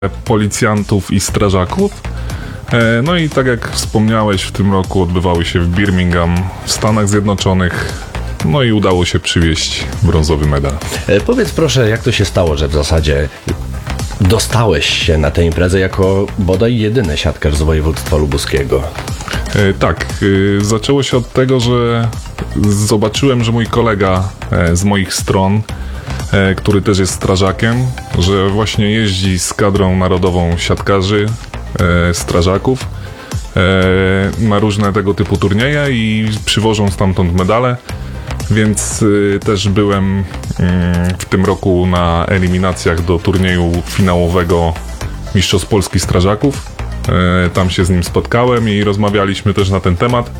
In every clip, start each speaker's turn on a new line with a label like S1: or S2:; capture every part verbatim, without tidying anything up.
S1: policjantów i strażaków. No i tak jak wspomniałeś, w tym roku odbywały się w Birmingham w Stanach Zjednoczonych. No i udało się przywieźć brązowy medal.
S2: E, powiedz proszę, jak to się stało, że w zasadzie dostałeś się na tę imprezę jako bodaj jedyny siatkarz z województwa lubuskiego?
S1: E, tak, e, zaczęło się od tego, że zobaczyłem, że mój kolega e, z moich stron, e, który też jest strażakiem, że właśnie jeździ z kadrą narodową siatkarzy, e, strażaków e, na różne tego typu turnieje i przywożą stamtąd medale. Więc y, też byłem y, w tym roku na eliminacjach do turnieju finałowego Mistrzostw Polski Strażaków. Y, tam się z nim spotkałem i rozmawialiśmy też na ten temat.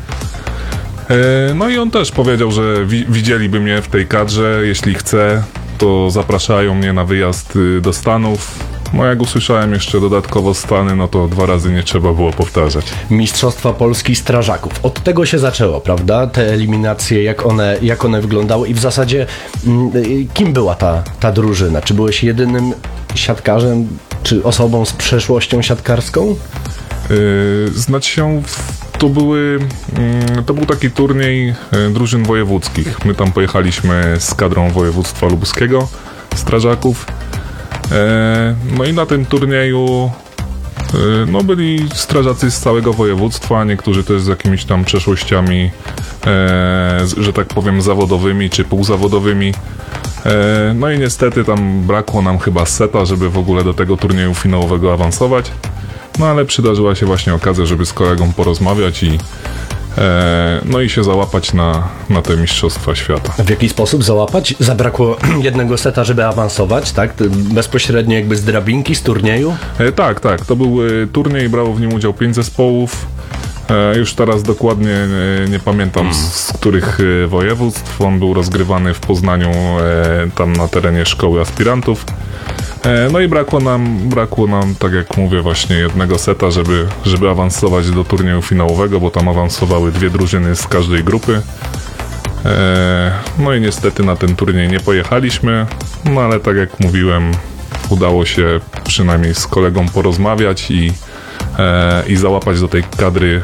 S1: Y, no i on też powiedział, że wi- widzieliby mnie w tej kadrze. Jeśli chce, to zapraszają mnie na wyjazd y, do Stanów. No jak usłyszałem jeszcze dodatkowo Stany, no to dwa razy nie trzeba było powtarzać.
S2: Mistrzostwa Polski Strażaków. Od tego się zaczęło, prawda? Te eliminacje, jak one, jak one wyglądały i w zasadzie kim była ta, ta drużyna? Czy byłeś jedynym siatkarzem, czy osobą z przeszłością siatkarską?
S1: Yy, znaczy się, to były, yy, to był taki turniej yy, drużyn wojewódzkich. My tam pojechaliśmy z kadrą województwa lubuskiego, strażaków. No i na tym turnieju no byli strażacy z całego województwa, niektórzy też z jakimiś tam przeszłościami, że tak powiem, zawodowymi czy półzawodowymi. No i niestety tam brakło nam chyba seta, żeby w ogóle do tego turnieju finałowego awansować. No ale przydarzyła się właśnie okazja, żeby z kolegą porozmawiać i no i się załapać na, na te Mistrzostwa Świata.
S2: W jaki sposób załapać? Zabrakło jednego seta, żeby awansować, tak? Bezpośrednio jakby z drabinki, z turnieju?
S1: E, tak, tak. To był turniej, brało w nim udział pięć zespołów. E, już teraz dokładnie e, nie pamiętam mm. z, z których e, województw. On był rozgrywany w Poznaniu, e, tam na terenie szkoły aspirantów. No i brakło nam, brakło nam, tak jak mówię, właśnie jednego seta, żeby, żeby awansować do turnieju finałowego, bo tam awansowały dwie drużyny z każdej grupy. No i niestety na ten turniej nie pojechaliśmy, no ale tak jak mówiłem, udało się przynajmniej z kolegą porozmawiać i, i załapać do tej kadry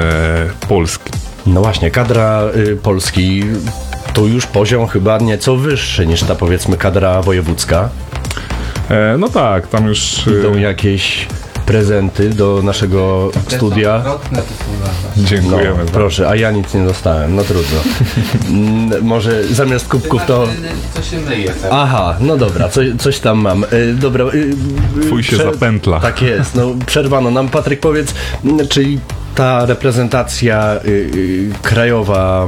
S1: Polski.
S2: No właśnie, kadra y, Polski to już poziom chyba nieco wyższy niż ta, powiedzmy, kadra wojewódzka.
S1: No tak, tam już...
S2: Idą jakieś prezenty do naszego studia.
S1: Dziękujemy.
S2: No, proszę, a ja nic nie dostałem, no trudno. Może zamiast kubków to...
S3: Co się myje?
S2: Aha, no dobra, co, coś tam mam. Dobra.
S1: Twój się
S2: Prze...
S1: zapętla.
S2: Tak jest, no przerwano nam. Patryk, powiedz, czyli ta reprezentacja y, y, krajowa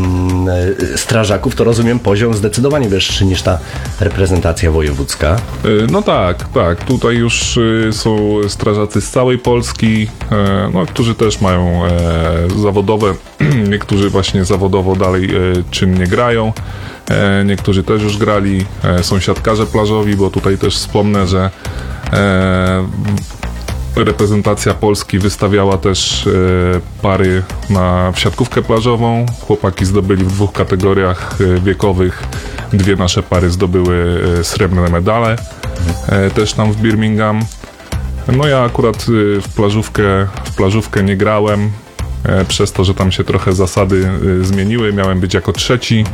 S2: y, strażaków, to rozumiem poziom zdecydowanie wyższy niż ta reprezentacja wojewódzka.
S1: No tak, tak. Tutaj już y, są strażacy z całej Polski, e, no, którzy też mają e, zawodowe, niektórzy właśnie zawodowo dalej e, czynnie grają, e, niektórzy też już grali, e, są siatkarze plażowi, bo tutaj też wspomnę, że e, reprezentacja Polski wystawiała też e, pary na w siatkówkę plażową. Chłopaki zdobyli w dwóch kategoriach e, wiekowych. Dwie nasze pary zdobyły e, srebrne medale. E, też tam w Birmingham. No ja akurat e, w plażówkę, w plażówkę nie grałem. E, przez to, że tam się trochę zasady e, zmieniły. Miałem być jako trzeci,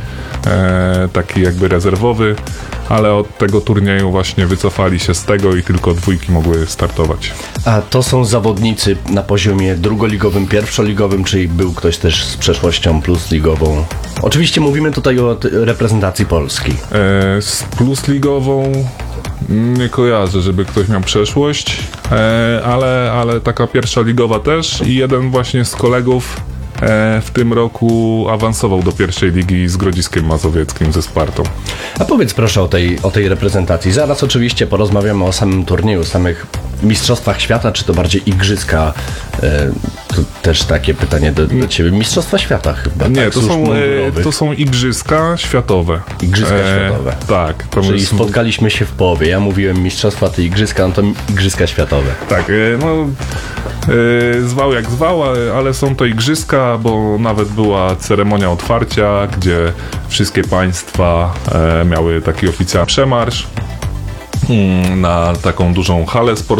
S1: e, taki jakby rezerwowy. Ale od tego turnieju właśnie wycofali się z tego i tylko dwójki mogły startować.
S2: A to są zawodnicy na poziomie drugoligowym, pierwszoligowym, czyli był ktoś też z przeszłością plusligową? Oczywiście mówimy tutaj o reprezentacji Polski.
S1: E, z plusligową nie kojarzę, żeby ktoś miał przeszłość, e, ale, ale taka pierwsza ligowa też i jeden właśnie z kolegów w tym roku awansował do pierwszej ligi z Grodziskiem Mazowieckim ze Spartą.
S2: A powiedz proszę o tej, o tej reprezentacji. Zaraz oczywiście porozmawiamy o samym turnieju, samych Mistrzostwach Świata, czy to bardziej Igrzyska? E, to też takie pytanie do, do Ciebie. Mistrzostwa Świata chyba.
S1: Nie,
S2: tak,
S1: to, są, e, to są Igrzyska Światowe.
S2: Igrzyska e, Światowe.
S1: Tak. To
S2: Czyli
S1: jest...
S2: spotkaliśmy się w połowie. Ja mówiłem Mistrzostwa, ty Igrzyska, no to Igrzyska Światowe.
S1: Tak, e, no e, zwał jak zwał, ale, ale są to Igrzyska, bo nawet była ceremonia otwarcia, gdzie wszystkie państwa e, miały taki oficjalny przemarsz na taką dużą halę sportową.